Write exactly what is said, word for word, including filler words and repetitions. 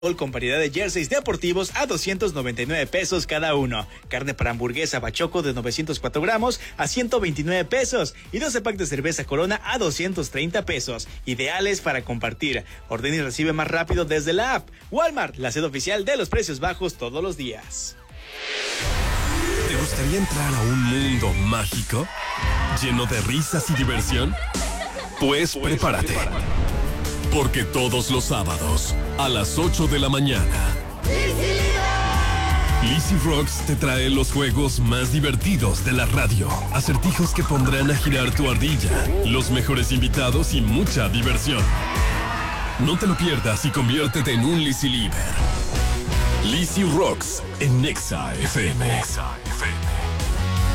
con variedad de jerseys deportivos a doscientos noventa y nueve pesos cada uno. Carne para hamburguesa Bachoco de novecientos cuatro gramos a ciento veintinueve pesos. Y doce packs de cerveza Corona a doscientos treinta pesos. Ideales para compartir. Ordena y recibe más rápido desde la app. Walmart, la sede oficial de los precios bajos todos los días. ¿Te gustaría entrar a un mundo mágico? ¿Lleno de risas y diversión? Pues, pues prepárate. prepárate. Porque todos los sábados, a las ocho de la mañana, Lizzy Rocks te trae los juegos más divertidos de la radio. Acertijos que pondrán a girar tu ardilla, los mejores invitados y mucha diversión. No te lo pierdas y conviértete en un Lizzy Liver. Lizzy Rocks en Nexa F M. Nexa F M.